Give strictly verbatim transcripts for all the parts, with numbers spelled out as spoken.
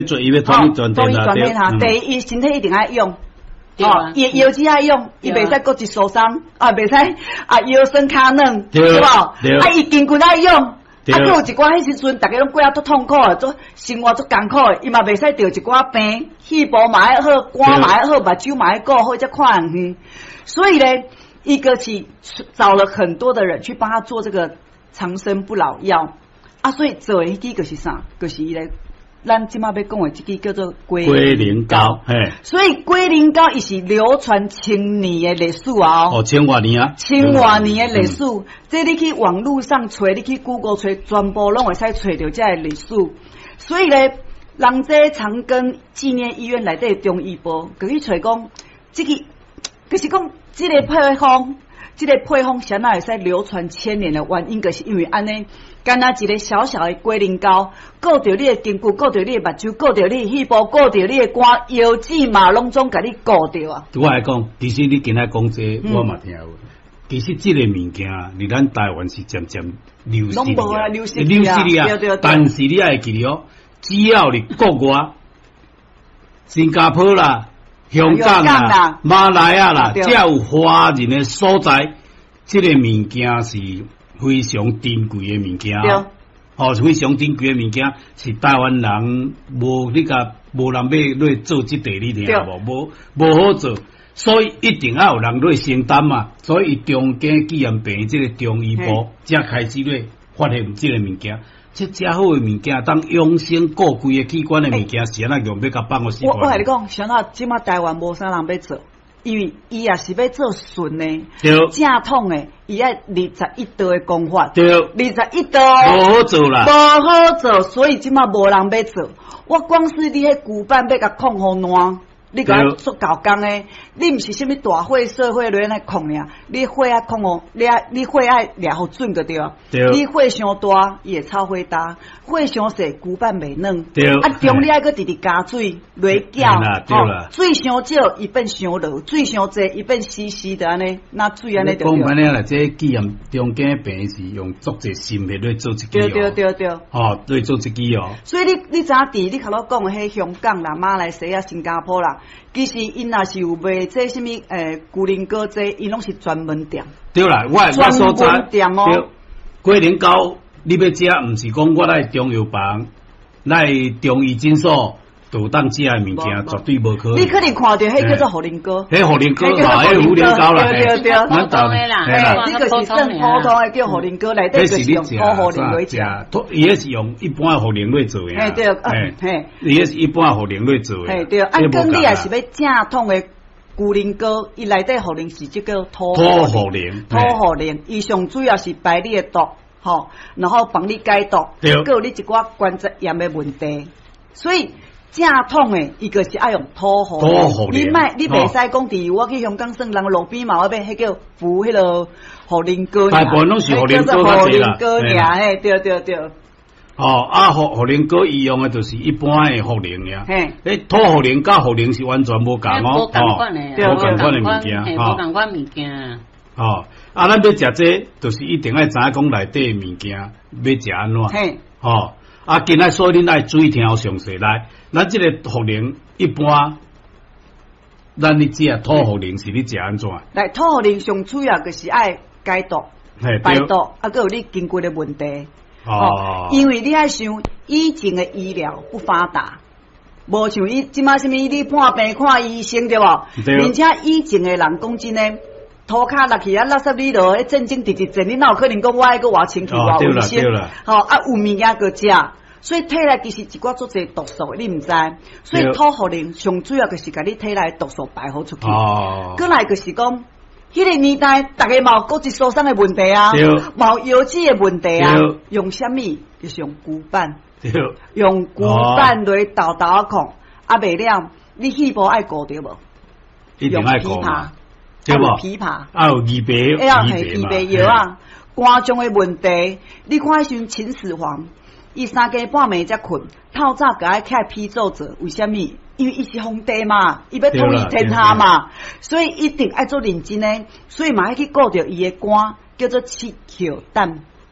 做伊要统一全天啦， 对，嗯、第一，伊身体一定爱用，哦，伊腰子爱用，伊袂使骨质受伤，啊，袂使啊腰酸骹软，对无？啊，伊筋骨爱用，啊，佫有一寡迄时阵，逐个拢过啊足痛苦诶，做生活足艰苦诶，伊嘛袂使得一寡病，气部嘛爱好，肝嘛爱好，目睭嘛爱顾好，才看远。所以咧，一个是找了很多的人去帮他做这个长生不老药啊，所以做迄支就是啥，就是伊咧。咱即马要讲的这支叫做龟龟苓膏，嘿， 所以龟苓膏伊是流传千年的历史啊， 哦，千万年啊， 千万年的历史，嗯、这你去网络上找，你去 Google 找，全部拢会使找到这个历史。所以咧，人这长庚纪念医院内底中医部，佮去找讲，这个就是讲这个配方，这个配方啥那会使流传千年的原因，就是因为安尼。干那一个小小的龟苓膏，顾着你的筋骨，顾着你的目睭，顾着你的肺部，顾着你的肝，腰子嘛拢总甲你顾着啊。 我来讲，其实你今仔讲这個，我嘛聽有。其實這個物件，伫咱台灣是漸漸流失啊， 流失流失啊。但是你愛記住，只要你國外、新加坡啦、香港啦、馬來亞啦，只要有華人的所在，這個物件是。非常珍貴的物件，哦，非常珍貴的物件是台灣人無你個無人要來做即地，你聽無？無無好做，所以一定要有人來承擔嘛。所以中間紀念病即個中醫部才開始來發現即個物件，即遮好嘅物件，當養生固規嘅器官嘅物件，是安那用要甲放個時我我係你講，想到即馬台灣無啥人要做。因為伊也是要做順呢，正統的，伊要二十一道的功法，對，二十一道無好做啦， 無好做，所以即馬無人要做。我光是你迄舊版要甲控好爛，你甲我做搞工誒，你毋是啥物大火小火來來控爾，你火啊控好，你啊你火愛掠好準個對啊，你火傷大伊會炒火大，火傷細舊版袂軟，啊中你愛閣直直加水落攪，吼水傷少伊變傷落，水傷濟伊變稀稀的安尼，那水安尼就對。 講安尼啦，這紀念中間病是用足濟心血來做一支哦， 對對對對， 哦來做一支哦。 所以你你知影佇你頭先講誒，迄香港啦、馬來西亞、新加坡啦。其實因若是有賣這什麼誒龜苓膏這，因攏是專門店。 對啦，我我所在。專門店哦。 龜苓膏你要食，毋是講我來中藥房、來中醫診所就當食誒物件，絕對無可能。 你可能看到迄叫做茯苓膏。 迄茯苓膏啦，迄茯苓膏啦， 對對對， 普通誒啦， 誒，呢個是正普通誒叫茯苓膏，內底就是用土茯苓來食。 伊迄是用一般茯苓來做誒。 誒對，誒， 伊迄是一般茯苓來做誒。 誒對，按講你也是要正統誒龜苓膏，伊內底茯苓是即個土土茯苓， 土茯苓，伊上主要是排你誒毒，吼，然後幫你解毒，還有你一寡關節炎誒問題，所以。正統誒，伊個是愛用土茯苓，你賣你袂使講佇我去香港算人路邊嘛，我買迄叫敷迄個茯苓膏， 大部分攏是茯苓膏較濟啦， 嘿，對對對。 哦，啊茯茯苓膏伊用誒就是一般誒茯苓呀， 嘿， 誒土茯苓甲茯苓是完全無共哦， 無共款誒， 無共款誒物件， 無共款物件。 哦，啊，咱要食這，就是一定愛知影講內底誒物件要食安怎， 嘿， 哦，啊，今仔所以恁愛注意聽詳細來。咱即個茯苓一般，咱你食土茯苓是你食安怎？ 來土茯苓上主要就是愛解毒、排毒，啊，佮有你筋骨的問題。哦，因為你愛想以前的醫療不發達，無像伊即馬什麼你判病看醫生對無？而且以前的人講真誒，塗骹落去啊，垃圾里落，正經直直正，你哪有可能講我愛個活清氣活衛生？吼，啊有物件個食。所以體內其實一寡足儕毒素，你毋知，所以土茯苓上主要就是甲你體內毒素排好出去。哦，過來就是講，迄個年代大家嘛有骨質疏鬆的問題啊，嘛有腰子的問題啊，用啥物？就是用骨板，用骨板來豆豆啊控，啊袂了，你肺部愛顧着無？ 用枇杷，對無？ 枇杷， 啊有枇杷， 枇杷藥啊，肝臟的問題，你看迄時秦始皇。伊三更半暝才困，透早甲伊起來批奏折，為蝦米？因為伊是皇帝嘛，伊要統一天下嘛，所以一定愛做認真誒，所以嘛愛去顧着伊誒肝，叫做七巧膽。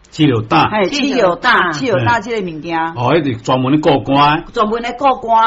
气流胆， 嘿，气流胆，气流胆这个物件。 哦，迄是专门咧过关， 专门咧过关。